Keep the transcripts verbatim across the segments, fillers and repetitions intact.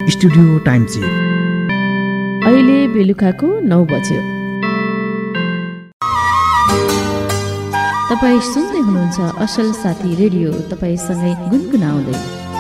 Studio time check. अहिले बेलुकाको नौ बज्यो। तपाईँ सुन्दै हुनुहुन्छ असल साथी रेडियो, तपाईँसँगै गुनगुनाउँदै।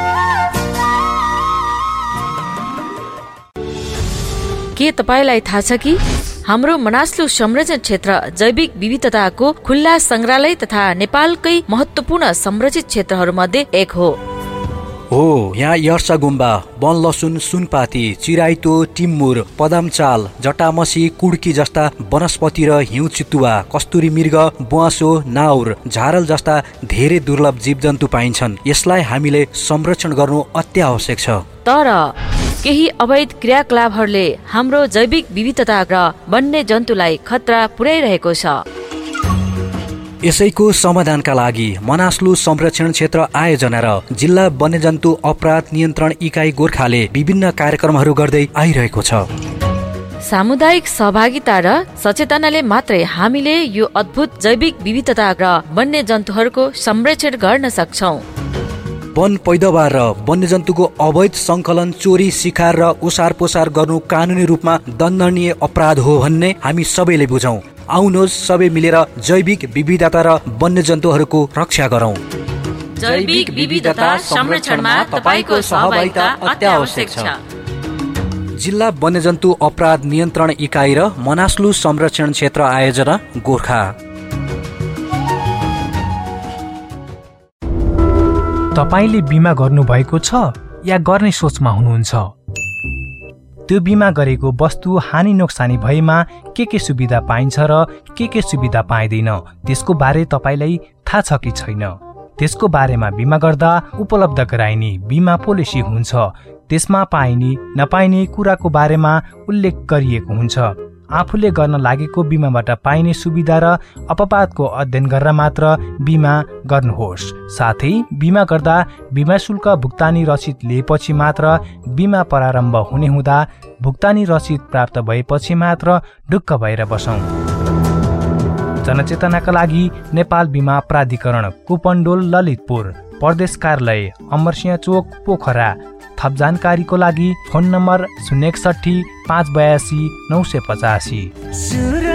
के तपाईँलाई थाहा छ कि हाम्रो मनासलु संरक्षण क्षेत्र जैविक विविधताको खुल्ला संग्रहालय तथा नेपालकै महत्वपूर्ण संरक्षित क्षेत्रहरू मध्ये एक हो। हो, यहाँ यर्सा गुम्बा, वन लसुन, सुनपाती, चिराइतो, टिम्मुर, पदामचाल, जटामसी, कुड्की जस्ता वनस्पति र हिउँ चितुवा, कस्तुरी मृग, बुवासो, नाउर, झारल जस्ता धेरै दुर्लभ जीवजन्तु पाइन्छन्। यसलाई हामीले संरक्षण गर्नु अत्यावश्यक छ। तर केही अवैध क्रियाकलापहरूले हाम्रो जैविक विविधता र वन्य जन्तुलाई खतरा पुर्याइरहेको छ। यसैको समाधानका लागि मनासलु संरक्षण क्षेत्र आयोजना र जिल्ला वन्यजन्तु अपराध नियन्त्रण इकाइ गोर्खाले विभिन्न कार्यक्रमहरू गर्दै आइरहेको छ। सामुदायिक सहभागिता र सचेतनाले मात्रै हामीले यो अद्भुत जैविक विविधता र वन्य जन्तुहरूको संरक्षण गर्न सक्छौँ। वन पैदावार र वन्यजन्तुको अवैध संकलन, चोरी, शिकार र ओसार पोसार गर्नु कानुनी रूपमा दण्डनीय अपराध हो भन्ने हामी सबैले बुझौँ। आउनुहोस् सबै मिलेर जैविक विविधता र वन्यजन्तुहरूको रक्षा गरौँ। जैविक विविधता संरक्षणमा तपाईको सहभागिता अत्यावश्यक छ। जिल्ला वन्यजन्तु अपराध नियन्त्रण इकाइ र मनासलु संरक्षण क्षेत्र आयोजना गोर्खा। तपाईले बिमा गर्नुभएको छ या गर्ने सोचमा हुनुहुन्छ? त्यो बिमा गरेको वस्तु हानि नोक्सानी भएमा के के सुविधा पाइन्छ र के के सुविधा पाइँदैन त्यसको बारे तपाईलाई थाहा छ कि छैन? त्यसको बारेमा बिमा गर्दा उपलब्ध गराइने बिमा पोलिसी हुन्छ। त्यसमा पाइने नपाइने कुराको बारेमा उल्लेख गरिएको हुन्छ। आफूले गर्न लागेको बिमाबाट पाइने सुविधा र अपवादको अध्ययन गरेर मात्र बिमा गर्नुहोस्। साथै बिमा गर्दा बिमा शुल्क भुक्तानी रसिद लिएपछि मात्र बिमा प्रारम्भ हुने हुँदा भुक्तानी रसिद प्राप्त भएपछि मात्र ढुक्क भएर बसौँ। जनचेतनाका लागि नेपाल बिमा प्राधिकरण, कुपन्डोल, ललितपुर, प्रदेश कार्यालय, अमरसिंह चोक, पोखरा। थप जानकारीको लागि फोन नम्बर शून्य एकसठी पाँच बयासी नौ सय पचासी।